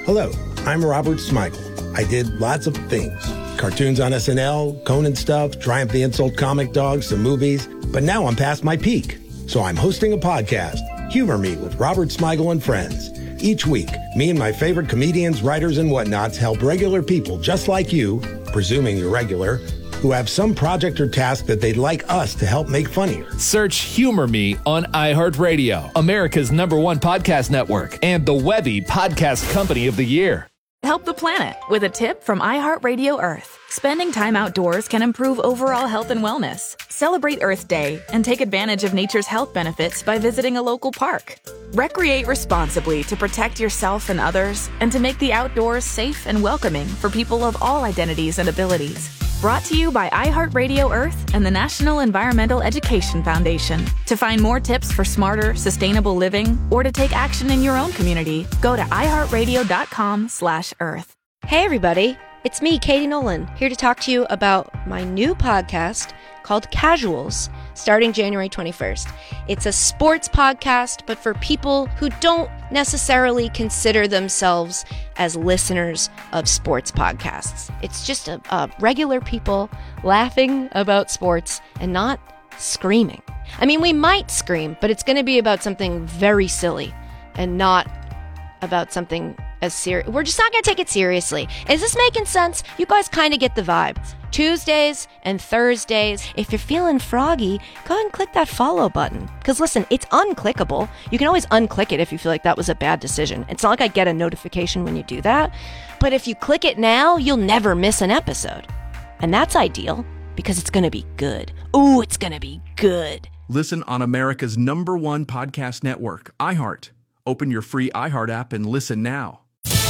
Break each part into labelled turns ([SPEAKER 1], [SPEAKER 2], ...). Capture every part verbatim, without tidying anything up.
[SPEAKER 1] Hello, I'm Robert Smigel. I did lots of things. Cartoons on S N L, Conan stuff, Triumph the Insult comic dogs, some movies. But now I'm past my peak. So I'm hosting a podcast, Humor Me with Robert Smigel and Friends. Each week, me and my favorite comedians, writers, and whatnots help regular people just like you, presuming you're regular, who have some project or task that they'd like us to help make funnier.
[SPEAKER 2] Search Humor Me on iHeartRadio, America's number one podcast network, and the Webby Podcast Company of the Year.
[SPEAKER 3] Help the planet with a tip from iHeartRadio Earth. Spending time outdoors can improve overall health and wellness. Celebrate Earth Day and take advantage of nature's health benefits by visiting a local park. Recreate responsibly to protect yourself and others and to make the outdoors safe and welcoming for people of all identities and abilities. Brought to you by iHeartRadio Earth and the National Environmental Education Foundation. To find more tips for smarter, sustainable living or to take action in your own community, go to iHeartRadio.com slash Earth.
[SPEAKER 4] Hey, everybody. It's me, Katie Nolan, here to talk to you about my new podcast called Casuals, starting January twenty-first. It's a sports podcast, but for people who don't necessarily consider themselves as listeners of sports podcasts. It's just a, a regular people laughing about sports and not screaming. I mean, we might scream, but it's going to be about something very silly and not about something as serious. We're just not going to take it seriously. Is this making sense? You guys kind of get the vibe. Tuesdays and Thursdays. If you're feeling froggy, go ahead and click that follow button. Because listen, it's unclickable. You can always unclick it if you feel like that was a bad decision. It's not like I get a notification when you do that. But if you click it now, you'll never miss an episode. And that's ideal because it's going to be good. Ooh, it's going to be good.
[SPEAKER 5] Listen on America's number one podcast network, iHeart. Open your free iHeart app and listen now.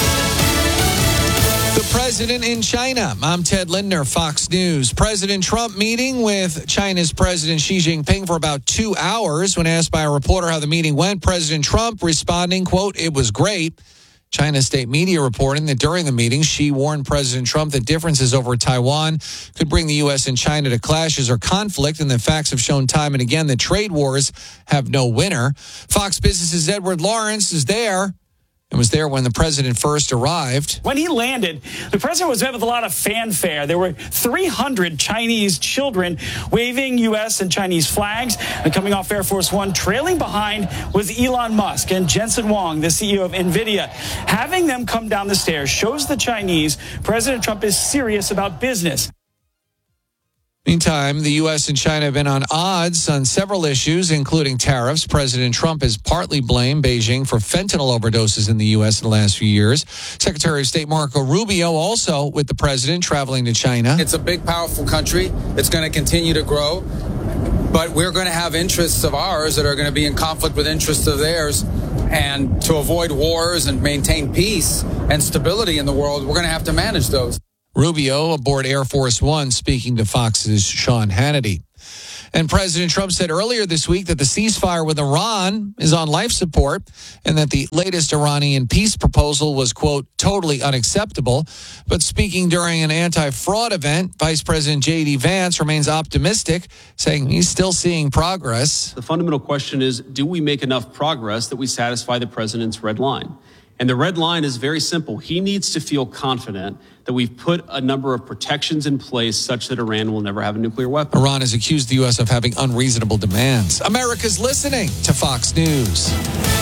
[SPEAKER 6] The president in China. I'm Ted Lindner, Fox News. President Trump meeting with China's President Xi Jinping for about two hours. When asked by a reporter how the meeting went, President Trump responding, quote, "It was great." China state media reporting that during the meeting, Xi warned President Trump that differences over Taiwan could bring the U S and China to clashes or conflict, and that facts have shown time and again that trade wars have no winner. Fox Business's Edward Lawrence is there and was there when the president first arrived.
[SPEAKER 7] When he landed, the president was met with a lot of fanfare. There were three hundred Chinese children waving U S and Chinese flags and coming off Air Force One. Trailing behind was Elon Musk and Jensen Huang, the C E O of NVIDIA. Having them come down the stairs shows the Chinese President Trump is serious about business.
[SPEAKER 6] Meantime, the U S and China have been on odds on several issues, including tariffs. President Trump has partly blamed Beijing for fentanyl overdoses in the U S in the last few years. Secretary of State Marco Rubio also with the president traveling to China.
[SPEAKER 8] It's a big, powerful country. It's going to continue to grow. But we're going to have interests of ours that are going to be in conflict with interests of theirs. And to avoid wars and maintain peace and stability in the world, we're going to have to manage those.
[SPEAKER 6] Rubio aboard Air Force One speaking to Fox's Sean Hannity. And President Trump said earlier this week that the ceasefire with Iran is on life support and that the latest Iranian peace proposal was, quote, totally unacceptable. But speaking during an anti-fraud event, Vice President J D Vance remains optimistic, saying he's still seeing progress.
[SPEAKER 9] The fundamental question is, do we make enough progress that we satisfy the president's red line? And the red line is very simple. He needs to feel confident that we've put a number of protections in place such that Iran will never have a nuclear weapon.
[SPEAKER 6] Iran has accused the U S of having unreasonable demands. America's listening to Fox News.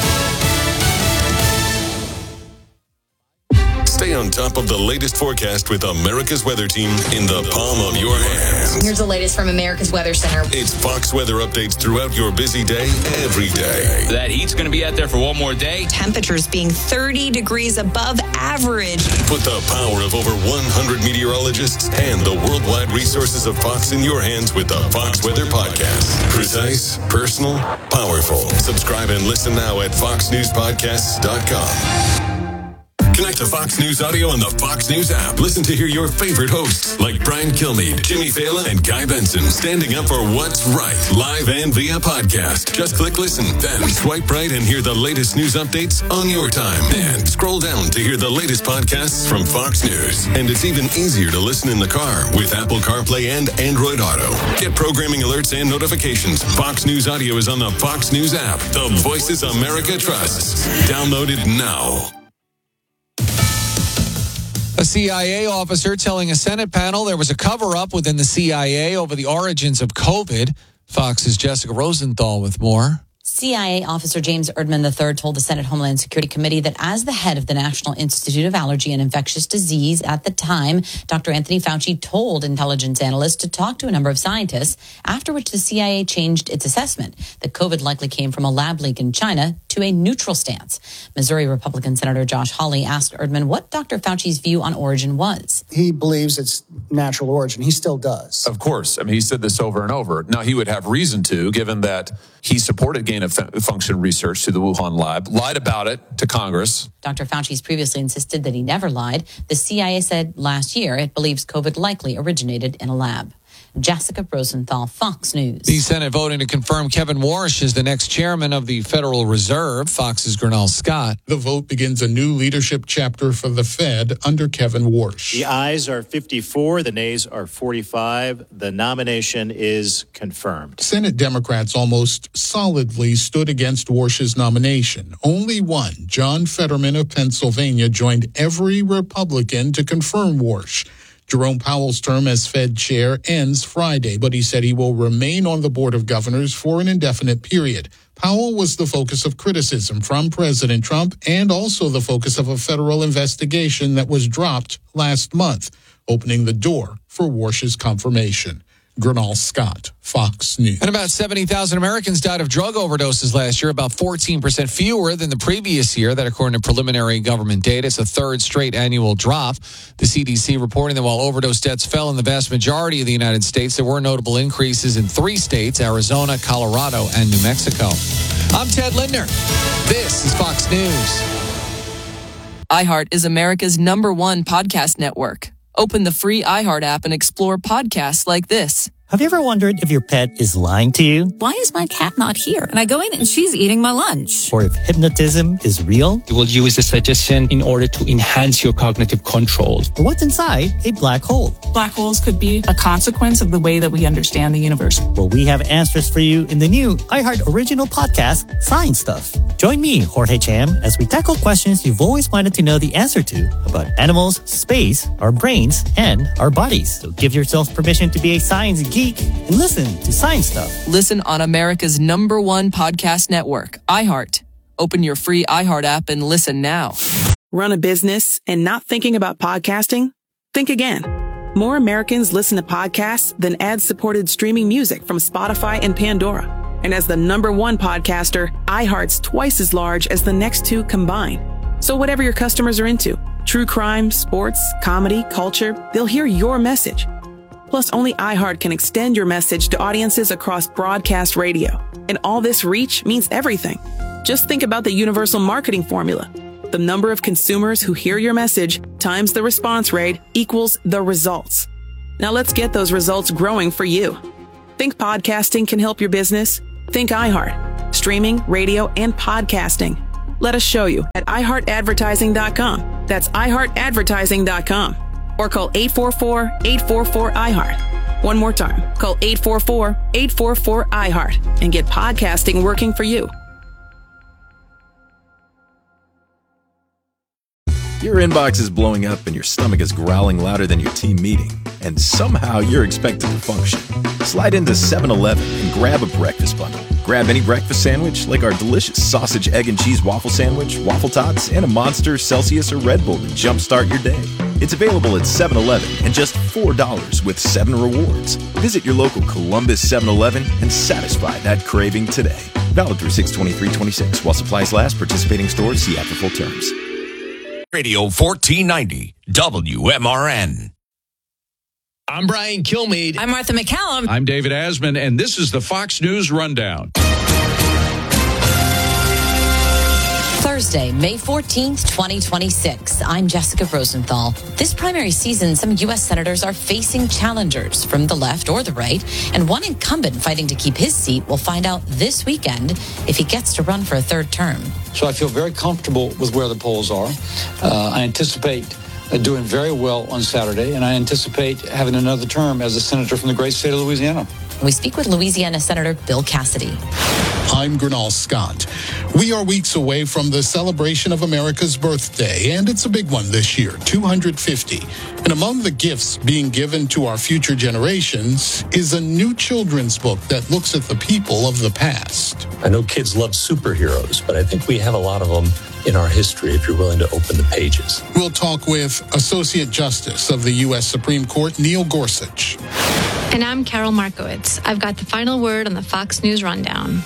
[SPEAKER 10] Stay on top of the latest forecast with America's Weather Team in the palm of your hands.
[SPEAKER 11] Here's the latest from America's Weather Center.
[SPEAKER 10] It's Fox weather updates throughout your busy day, every day.
[SPEAKER 12] That heat's going to be out there for one more day.
[SPEAKER 11] Temperatures being thirty degrees above average.
[SPEAKER 10] Put the power of over one hundred meteorologists and the worldwide resources of Fox in your hands with the Fox Weather Podcast. Precise, personal, powerful. Subscribe and listen now at fox news podcasts dot com. Connect to Fox News Audio on the Fox News app. Listen to hear your favorite hosts like Brian Kilmeade, Jimmy Fallon, and Guy Benson standing up for what's right, live and via podcast. Just click listen, then swipe right and hear the latest news updates on your time. And scroll down to hear the latest podcasts from Fox News. And it's even easier to listen in the car with Apple CarPlay and Android Auto. Get programming alerts and notifications. Fox News Audio is on the Fox News app. The voices America trusts. Download it now.
[SPEAKER 6] A C I A officer telling a Senate panel there was a cover-up within the C I A over the origins of COVID. Fox's Jessica Rosenthal with more.
[SPEAKER 13] C I A officer James Erdman the third told the Senate Homeland Security Committee that as the head of the National Institute of Allergy and Infectious Disease at the time, Doctor Anthony Fauci told intelligence analysts to talk to a number of scientists, after which the C I A changed its assessment that COVID likely came from a lab leak in China to a neutral stance. Missouri Republican Senator Josh Hawley asked Erdman what Doctor Fauci's view on origin was.
[SPEAKER 14] He believes it's natural origin. He still does.
[SPEAKER 15] Of course. I mean, he said this over and over. Now, he would have reason to, given that he supported gain of function research to the Wuhan lab, lied about it to Congress.
[SPEAKER 13] Doctor Fauci's previously insisted that he never lied. The C I A said last year it believes COVID likely originated in a lab. Jessica Rosenthal, Fox News.
[SPEAKER 6] The Senate voting to confirm Kevin Warsh as the next chairman of the Federal Reserve. Fox's Gernal Scott.
[SPEAKER 16] The vote begins a new leadership chapter for the Fed under Kevin Warsh.
[SPEAKER 17] The ayes are fifty-four, the nays are forty-five. The nomination is confirmed.
[SPEAKER 16] Senate Democrats almost solidly stood against Warsh's nomination. Only one, John Fetterman of Pennsylvania, joined every Republican to confirm Warsh. Jerome Powell's term as Fed chair ends Friday, but he said he will remain on the Board of Governors for an indefinite period. Powell was the focus of criticism from President Trump and also the focus of a federal investigation that was dropped last month, opening the door for Warsh's confirmation. Gernal Scott, Fox News.
[SPEAKER 6] And about seventy thousand Americans died of drug overdoses last year, about fourteen percent fewer than the previous year. That according to preliminary government data. It's a third straight annual drop. The C D C reporting that while overdose deaths fell in the vast majority of the United States, there were notable increases in three states, Arizona, Colorado, and New Mexico. I'm Ted Lindner. This is Fox News.
[SPEAKER 18] iHeart is America's number one podcast network. Open the free iHeart app and explore podcasts like this.
[SPEAKER 19] Have you ever wondered if your pet is lying to you?
[SPEAKER 20] Why is my cat not here? And I go in and she's eating my lunch.
[SPEAKER 19] Or if hypnotism is real?
[SPEAKER 21] You will use the suggestion in order to enhance your cognitive control.
[SPEAKER 19] Or what's inside a black hole?
[SPEAKER 22] Black holes could be a consequence of the way that we understand the universe.
[SPEAKER 19] Well, we have answers for you in the new iHeart original podcast, Science Stuff. Join me, Jorge Cham, as we tackle questions you've always wanted to know the answer to about animals, space, our brains, and our bodies. So give yourself permission to be a science geek and listen to Science Stuff.
[SPEAKER 18] Listen on America's number one podcast network, iHeart. Open your free iHeart app and listen now.
[SPEAKER 23] Run a business and not thinking about podcasting? Think again. More Americans listen to podcasts than ad-supported streaming music from Spotify and Pandora. And as the number one podcaster, iHeart's twice as large as the next two combined. So whatever your customers are into, true crime, sports, comedy, culture, they'll hear your message. Plus, only iHeart can extend your message to audiences across broadcast radio. And all this reach means everything. Just think about the universal marketing formula. The number of consumers who hear your message times the response rate equals the results. Now let's get those results growing for you. Think podcasting can help your business? Think iHeart. Streaming, radio, and podcasting. Let us show you at i heart advertising dot com. That's i heart advertising dot com. Or call eight four four, eight four four, iHeart. One more time. Call eight four four, eight four four, iHeart and get podcasting working for you.
[SPEAKER 24] Your inbox is blowing up and your stomach is growling louder than your team meeting. And somehow you're expected to function. Slide into seven eleven and grab a breakfast bundle. Grab any breakfast sandwich like our delicious sausage, egg, and cheese waffle sandwich, waffle tots, and a Monster, Celsius, or Red Bull to jumpstart your day. It's available at seven eleven and just four dollars with seven rewards. Visit your local Columbus seven eleven and satisfy that craving today. Valid through six twenty-three twenty-six. While supplies last, participating stores see app for full terms.
[SPEAKER 25] Radio fourteen ninety, W M R N.
[SPEAKER 26] I'm Brian Kilmeade.
[SPEAKER 11] I'm Martha McCallum.
[SPEAKER 27] I'm David Asman, and this is the Fox News Rundown.
[SPEAKER 13] Thursday, May fourteenth, twenty twenty-six. I'm Jessica Rosenthal. This primary season, some U S senators are facing challengers from the left or the right, and one incumbent fighting to keep his seat will find out this weekend if he gets to run for a third term.
[SPEAKER 28] So I feel very comfortable with where the polls are. Uh, I anticipate uh, doing very well on Saturday, and I anticipate having another term as a senator from the great state of Louisiana.
[SPEAKER 13] We speak with Louisiana Senator Bill Cassidy.
[SPEAKER 16] I'm Gernal Scott. We are weeks away from the celebration of America's birthday, and it's a big one this year, two hundred fifty. And among the gifts being given to our future generations is a new children's book that looks at the people of the past.
[SPEAKER 1] I know kids love superheroes, but I think we have a lot of them in our history if you're willing to open the pages.
[SPEAKER 16] We'll talk with Associate Justice of the U S Supreme Court, Neil Gorsuch.
[SPEAKER 2] And I'm Carol Markowitz. I've got the final word on the Fox News Rundown.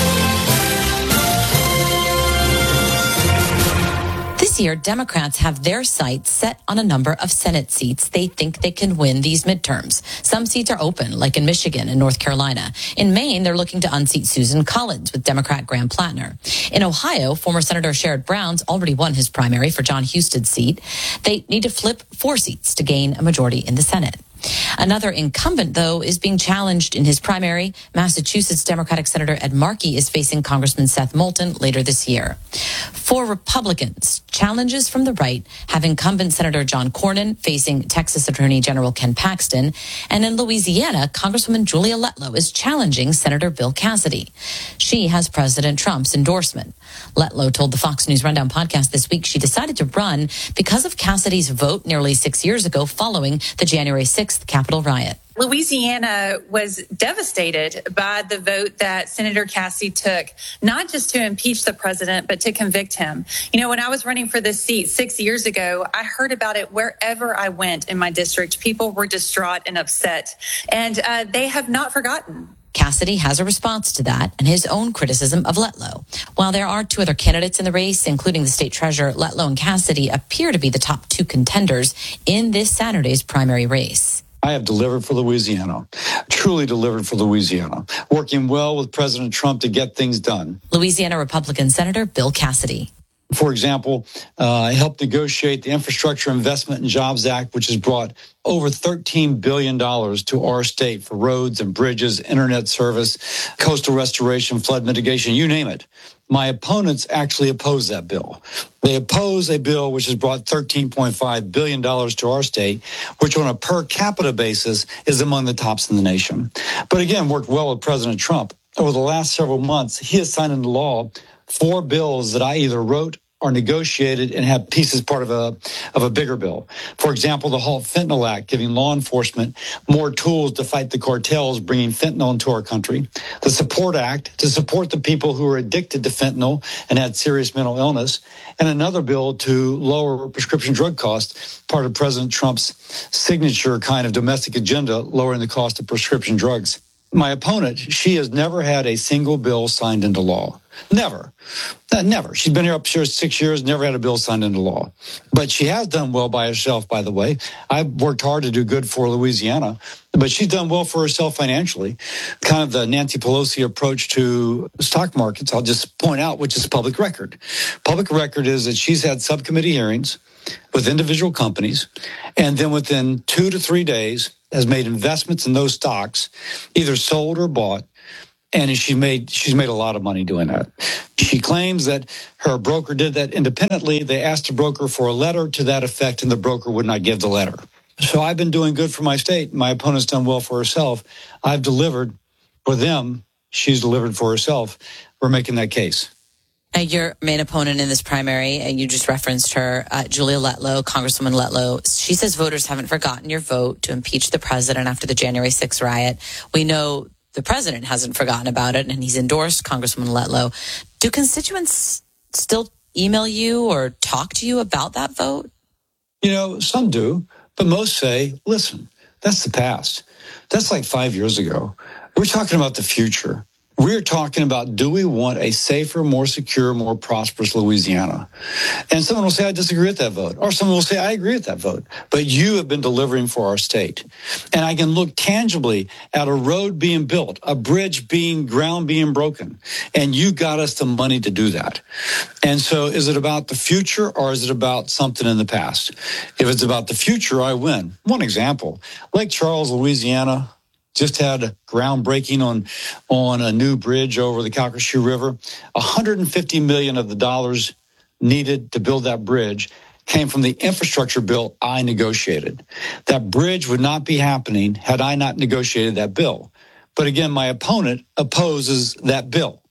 [SPEAKER 13] This year, Democrats have their sights set on a number of Senate seats they think they can win these midterms. Some seats are open, like in Michigan and North Carolina. In Maine, they're looking to unseat Susan Collins with Democrat Graham Plattner. In Ohio, former Senator Sherrod Brown's already won his primary for John Huston's seat. They need to flip four seats to gain a majority in the Senate. Another incumbent, though, is being challenged in his primary. Massachusetts Democratic Senator Ed Markey is facing Congressman Seth Moulton later this year. For Republicans, challenges from the right have incumbent Senator John Cornyn facing Texas Attorney General Ken Paxton. And in Louisiana, Congresswoman Julia Letlow is challenging Senator Bill Cassidy. She has President Trump's endorsement. Letlow told the Fox News Rundown podcast this week she decided to run because of Cassidy's vote nearly six years ago following the January sixth Capitol riot.
[SPEAKER 3] Louisiana was devastated by the vote that Senator Cassidy took, not just to impeach the president, but to convict him. You know, when I was running for this seat six years ago, I heard about it wherever I went in my district. People were distraught and upset, and uh, they have not forgotten.
[SPEAKER 13] Cassidy has a response to that and his own criticism of Letlow. While there are two other candidates in the race, including the state treasurer, Letlow and Cassidy appear to be the top two contenders in this Saturday's primary race.
[SPEAKER 28] I have delivered for Louisiana, truly delivered for Louisiana, working well with President Trump to get things done.
[SPEAKER 13] Louisiana Republican Senator Bill Cassidy.
[SPEAKER 28] For example, uh, I helped negotiate the Infrastructure Investment and Jobs Act, which has brought over thirteen billion dollars to our state for roads and bridges, internet service, coastal restoration, flood mitigation, you name it. My opponents actually oppose that bill. They oppose a bill which has brought thirteen point five billion dollars to our state, which on a per capita basis is among the tops in the nation. But again, worked well with President Trump. Over the last several months, he has signed into law four bills that I either wrote or negotiated and have pieces part of a of a bigger bill. For example, the Halt Fentanyl Act, giving law enforcement more tools to fight the cartels bringing fentanyl into our country. The Support Act, to support the people who are addicted to fentanyl and had serious mental illness. And another bill to lower prescription drug costs, part of President Trump's signature kind of domestic agenda, lowering the cost of prescription drugs. My opponent, she has never had a single bill signed into law. Never. Uh, never. She's been here up here six years, never had a bill signed into law. But she has done well by herself, by the way. I've worked hard to do good for Louisiana, but she's done well for herself financially. Kind of the Nancy Pelosi approach to stock markets, I'll just point out, which is public record. Public record is that she's had subcommittee hearings with individual companies, and then within two to three days has made investments in those stocks, either sold or bought. And she made she's made a lot of money doing that. She claims that her broker did that independently. They asked the broker for a letter to that effect, and the broker would not give the letter. So I've been doing good for my state. My opponent's done well for herself. I've delivered for them. She's delivered for herself. We're making that case.
[SPEAKER 13] Now, your main opponent in this primary, and you just referenced her, uh, Julia Letlow, Congresswoman Letlow. She says voters haven't forgotten your vote to impeach the president after the January sixth riot. We know the president hasn't forgotten about it, and he's endorsed Congresswoman Letlow. Do constituents still email you or talk to you about that vote?
[SPEAKER 28] You know, some do, but most say, listen, that's the past. That's like five years ago. We're talking about the future. We're talking about, do we want a safer, more secure, more prosperous Louisiana? And someone will say, I disagree with that vote. Or someone will say, I agree with that vote. But you have been delivering for our state. And I can look tangibly at a road being built, a bridge being, ground being broken. And you got us the money to do that. And so is it about the future or is it about something in the past? If it's about the future, I win. One example, Lake Charles, Louisiana, just had groundbreaking on on a new bridge over the Calcasieu River. one hundred fifty million dollars of the dollars needed to build that bridge came from the infrastructure bill I negotiated. That bridge would not be happening had I not negotiated that bill. But again, my opponent opposes that bill.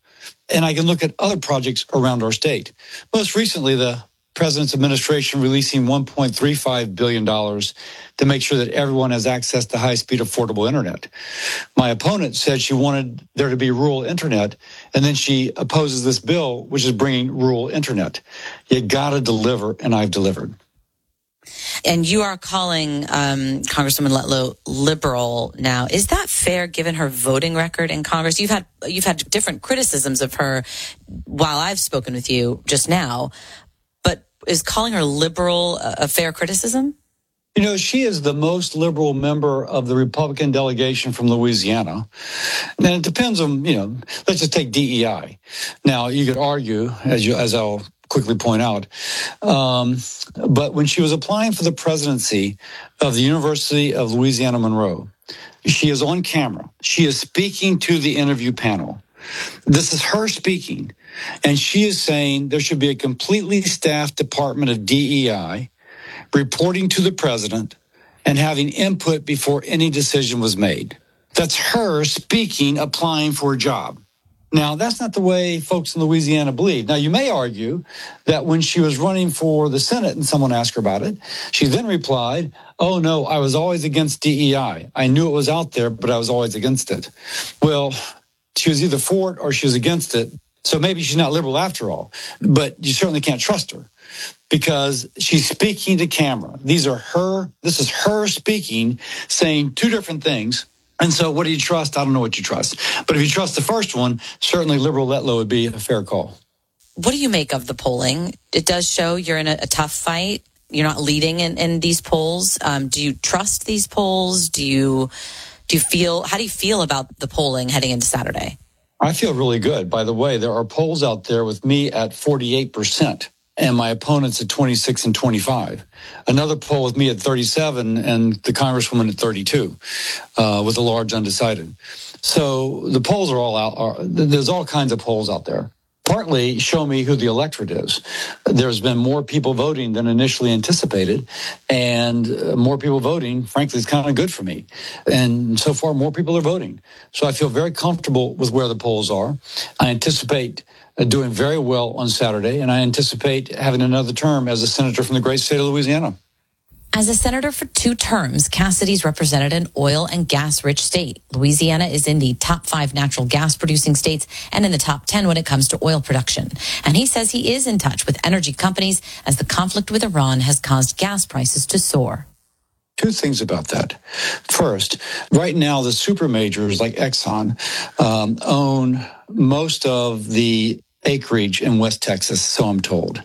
[SPEAKER 28] And I can look at other projects around our state. Most recently, the President's administration releasing one point three five billion dollars to make sure that everyone has access to high-speed, affordable internet. My opponent said she wanted there to be rural internet, and then she opposes this bill, which is bringing rural internet. You got to deliver, and I've delivered.
[SPEAKER 13] And you are calling um, Congresswoman Letlow liberal now. Is that fair, given her voting record in Congress? You've had you've had different criticisms of her while I've spoken with you just now. But is calling her liberal a, a fair criticism?
[SPEAKER 28] You know, she is the most liberal member of the Republican delegation from Louisiana. And it depends on, you know, let's just take D E I. Now, you could argue, as you, as I'll quickly point out, um, but when she was applying for the presidency of the University of Louisiana Monroe, she is on camera. She is speaking to the interview panel. This is her speaking, and she is saying there should be a completely staffed Department of D E I reporting to the president and having input before any decision was made. That's her speaking, applying for a job. Now, that's not the way folks in Louisiana believe. Now, you may argue that when she was running for the Senate and someone asked her about it, she then replied, oh, no, I was always against D E I. I knew it was out there, but I was always against it. Well, she was either for it or she was against it. So maybe she's not liberal after all, but you certainly can't trust her because she's speaking to camera. These are her, this is her speaking, saying two different things. And so what do you trust? I don't know what you trust. But if you trust the first one, certainly liberal Letlow would be a fair call.
[SPEAKER 13] What do you make of the polling? It does show you're in a, a tough fight. You're not leading in, in these polls. Um, do you trust these polls? Do you do you feel, how do you feel about the polling heading into Saturday?
[SPEAKER 28] I feel really good. By the way, there are polls out there with me at forty-eight percent and my opponents at twenty-six and twenty-five. Another poll with me at thirty-seven and the Congresswoman at thirty-two, uh, with a large undecided. So the polls are all out. Are, there's all kinds of polls out there. Partly show me who the electorate is. There's been more people voting than initially anticipated, and more people voting, frankly, is kind of good for me. And so far, more people are voting. So I feel very comfortable with where the polls are. I anticipate doing very well on Saturday, and I anticipate having another term as a senator from the great state of Louisiana.
[SPEAKER 13] As a senator for two terms, Cassidy's represented an oil and gas-rich state. Louisiana is in the top five natural gas-producing states and in the top ten when it comes to oil production. And he says he is in touch with energy companies as the conflict with Iran has caused gas prices to soar.
[SPEAKER 28] Two things about that. First, right now, the super majors like Exxon um, own most of the acreage in West Texas, so I'm told.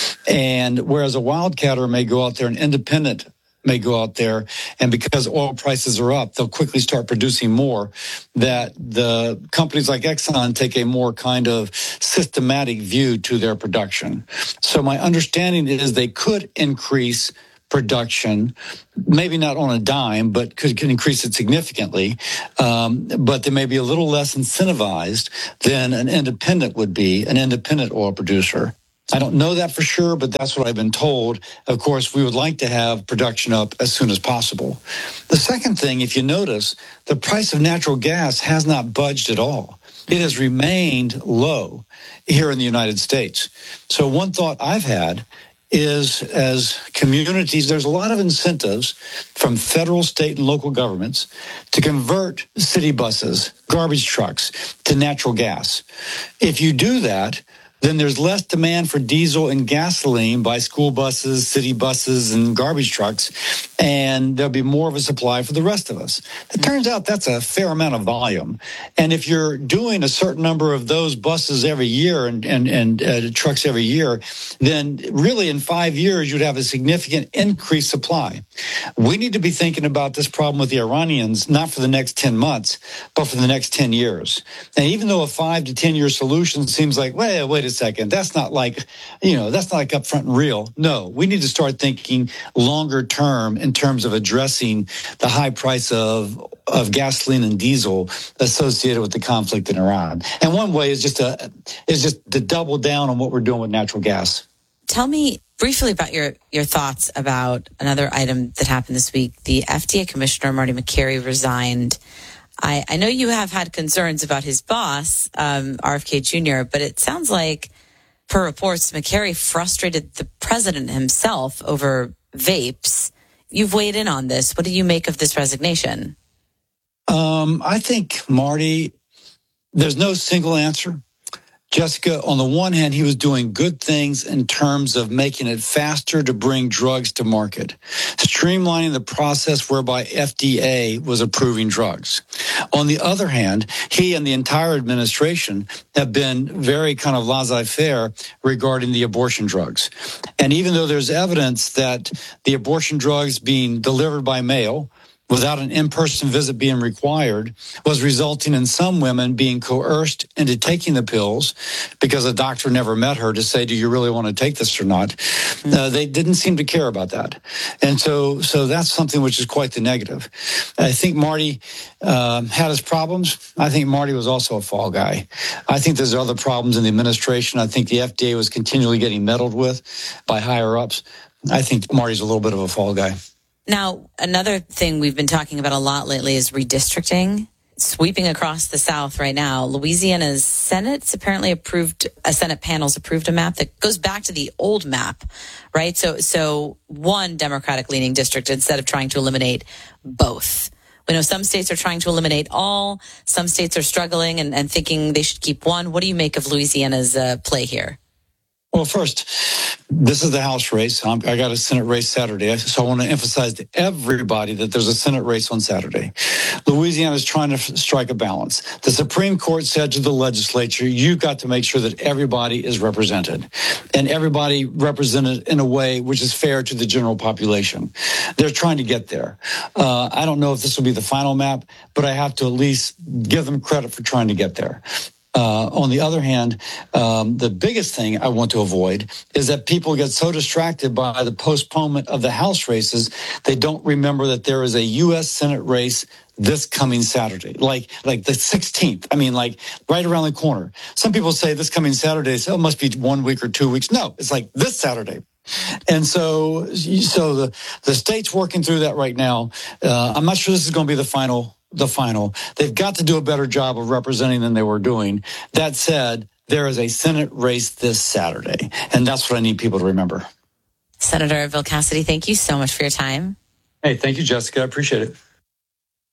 [SPEAKER 28] And whereas a wildcatter may go out there, an independent may go out there, and because oil prices are up, they'll quickly start producing more, that the companies like Exxon take a more kind of systematic view to their production. So my understanding is they could increase production, maybe not on a dime, but could, could increase it significantly. Um, but they may be a little less incentivized than an independent would be, an independent oil producer. I don't know that for sure, but that's what I've been told. Of course, we would like to have production up as soon as possible. The second thing, if you notice, the price of natural gas has not budged at all. It has remained low here in the United States. So one thought I've had is, as communities, there's a lot of incentives from federal, state, and local governments to convert city buses, garbage trucks, to natural gas. If you do that, then there's less demand for diesel and gasoline by school buses, city buses, and garbage trucks, and there'll be more of a supply for the rest of us. It turns out that's a fair amount of volume. And if you're doing a certain number of those buses every year and, and, and uh, trucks every year, then really in five years, you'd have a significant increased supply. We need to be thinking about this problem with the Iranians, not for the next ten months, but for the next ten years. And even though a five to ten year solution seems like, wait, wait a second, that's not like, you know, that's not like upfront and real. No, we need to start thinking longer term in terms of addressing the high price of of gasoline and diesel associated with the conflict in Iran. And one way is just to is just to double down on what we're doing with natural gas.
[SPEAKER 13] Tell me briefly about your, your thoughts about another item that happened this week. The F D A Commissioner, Marty Makary, resigned. I, I know you have had concerns about his boss, um, R F K Junior, but it sounds like, per reports, McCary frustrated the president himself over vapes. You've weighed in on this. What do you make of this resignation?
[SPEAKER 28] Um, I think, Marty, there's no single answer. Jessica, on the one hand, he was doing good things in terms of making it faster to bring drugs to market, streamlining the process whereby F D A was approving drugs. On the other hand, he and the entire administration have been very kind of laissez-faire regarding the abortion drugs. And even though there's evidence that the abortion drugs being delivered by mail without an in-person visit being required was resulting in some women being coerced into taking the pills because a doctor never met her to say, do you really want to take this or not? Mm-hmm. Uh, they didn't seem to care about that. And so so that's something which is quite the negative. I think Marty um, had his problems. I think Marty was also a fall guy. I think there's other problems in the administration. I think the F D A was continually getting meddled with by higher-ups. I think Marty's a little bit of a fall guy.
[SPEAKER 13] Now, another thing we've been talking about a lot lately is redistricting. Sweeping across the South right now, Louisiana's Senate's apparently approved, a Senate panel's approved a map that goes back to the old map, right? So, so one Democratic-leaning district instead of trying to eliminate both. We know some states are trying to eliminate all. Some states are struggling and, and thinking they should keep one. What do you make of Louisiana's uh, play here?
[SPEAKER 28] Well, first, this is the House race. I'm, I got a Senate race Saturday, so I want to emphasize to everybody that there's a Senate race on Saturday. Louisiana is trying to f- strike a balance. The Supreme Court said to the legislature, you've got to make sure that everybody is represented, and everybody represented in a way which is fair to the general population. They're trying to get there. Uh, I don't know if this will be the final map, but I have to at least give them credit for trying to get there. Uh, on the other hand, um, the biggest thing I want to avoid is that people get so distracted by the postponement of the House races, they don't remember that there is a U S Senate race this coming Saturday, like like the sixteenth. I mean, like right around the corner. Some people say this coming Saturday, so it must be one week or two weeks. No, it's like this Saturday. And so, so the, the state's working through that right now. Uh, I'm not sure this is going to be the final the final. They've got to do a better job of representing than they were doing. That said, there is a Senate race this Saturday, and that's what I need people to remember.
[SPEAKER 13] Senator Bill Cassidy, thank you so much for your time.
[SPEAKER 28] Hey, thank you, Jessica. I appreciate it.